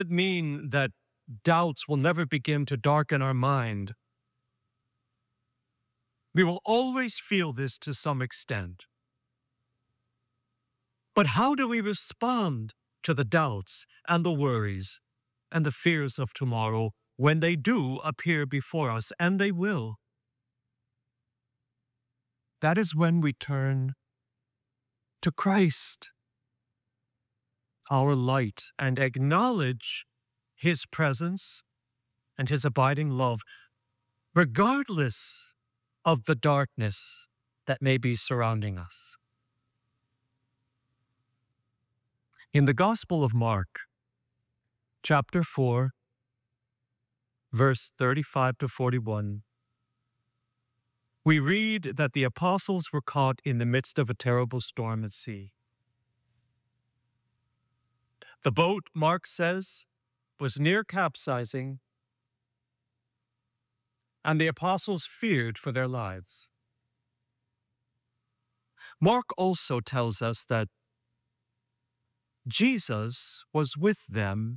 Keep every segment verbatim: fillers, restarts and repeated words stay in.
mean that doubts will never begin to darken our mind. We will always feel this to some extent. But how do we respond to the doubts and the worries and the fears of tomorrow when they do appear before us, and they will? That is when we turn to Christ, our light, and acknowledge His presence and His abiding love, regardless of the darkness that may be surrounding us. In the Gospel of Mark, chapter four, verse thirty-five to forty-one, we read that the apostles were caught in the midst of a terrible storm at sea. The boat, Mark says, was near capsizing, and the apostles feared for their lives. Mark also tells us that Jesus was with them,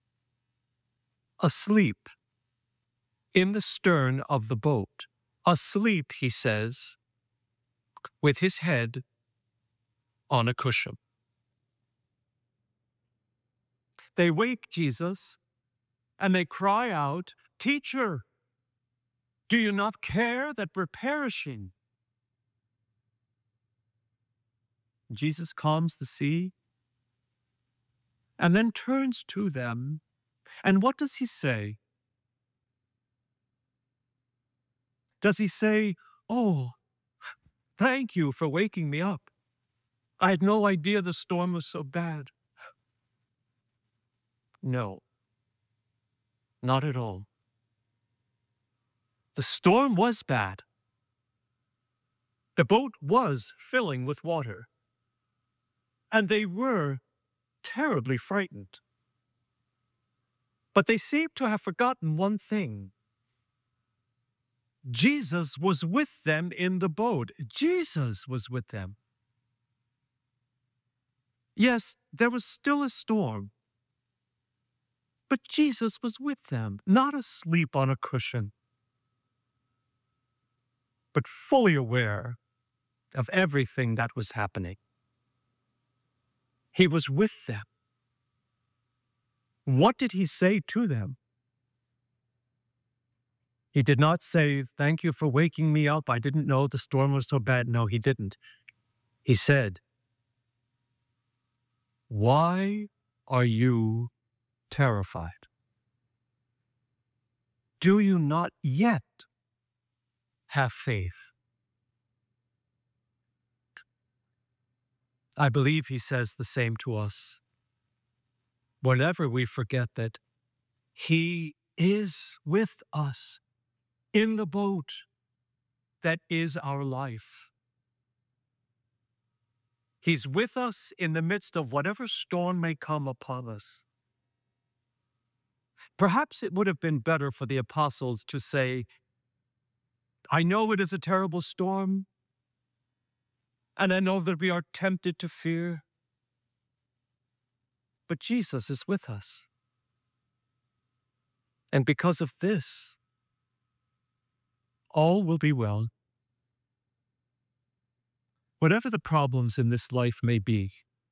asleep, in the stern of the boat. Asleep, he says, with his head on a cushion. They wake Jesus, and they cry out, "Teacher, do you not care that we're perishing?" Jesus calms the sea and then turns to them. And what does he say? Does he say, "Oh, thank you for waking me up. I had no idea the storm was so bad"? No, not at all. The storm was bad. The boat was filling with water, and they were terribly frightened. But they seemed to have forgotten one thing. Jesus was with them in the boat. Jesus was with them. Yes, there was still a storm, but Jesus was with them, not asleep on a cushion, but fully aware of everything that was happening. He was with them. What did he say to them? He did not say, "Thank you for waking me up. I didn't know the storm was so bad." No, he didn't. He said, "Why are you terrified? Do you not yet have faith?" I believe he says the same to us whenever we forget that he is with us in the boat that is our life. He's with us in the midst of whatever storm may come upon us. Perhaps it would have been better for the apostles to say, "I know it is a terrible storm, and I know that we are tempted to fear, but Jesus is with us. And because of this, all will be well." Whatever the problems in this life may be,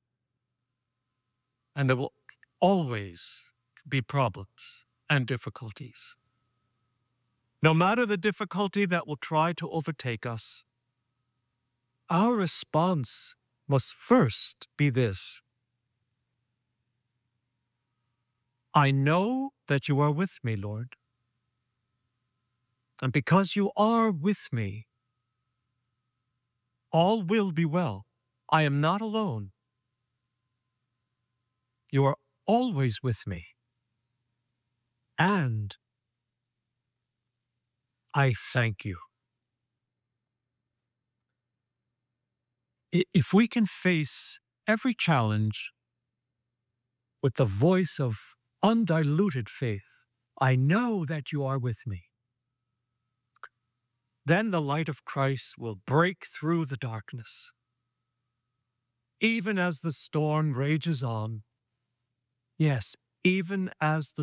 and there will always be problems and difficulties. No matter the difficulty that will try to overtake us, our response must first be this: "I know that you are with me, Lord. And because you are with me, all will be well. I am not alone. You are always with me. And I thank you." If we can face every challenge with the voice of undiluted faith, "I know that you are with me," then the light of Christ will break through the darkness. Even as the storm rages on, yes, even as the